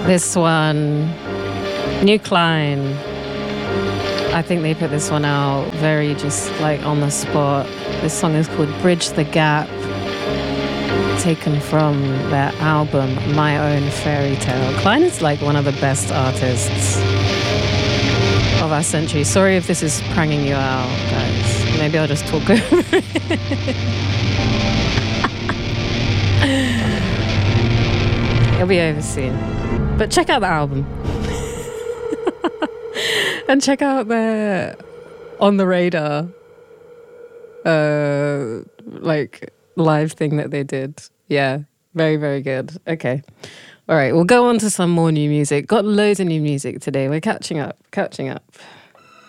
This one, New Klein. I think they put this one out very just like on the spot. This song is called Bridge the Gap, taken from their album My Own Fairy Tale. Klein is like one of the best artists of our century. Sorry if this is pranging you out, guys. Maybe I'll just talk over it. It'll be over soon. But check out the album. And check out their On the Radar like live thing that they did. Yeah, very, very good. Okay. All right, we'll go on to some more new music. Got loads of new music today. We're catching up.